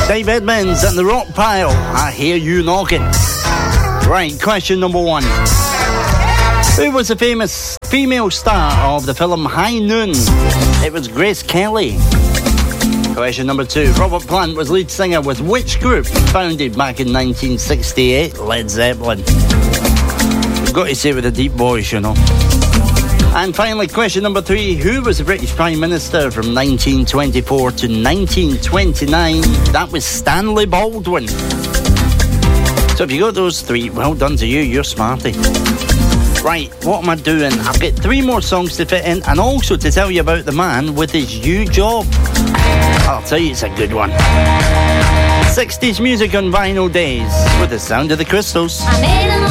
Dave Edmonds and the Rock Pile, I Hear You Knocking. Right, question number 1. Who was the famous female star of the film High Noon? It was Grace Kelly. Question number 2. Robert Plant was lead singer with which group founded back in 1968? Led Zeppelin. You've got to say it with a deep voice, you know. And finally, question number 3. Who was the British Prime Minister from 1924 to 1929? That was Stanley Baldwin. So if you got those 3, well done to you, you're smarty. Right, what am I doing? I've got 3 more songs to fit in, and also to tell you about the man with his new job. I'll tell you, it's a good one. 60s music on Vinyl Days with the sound of the Crystals.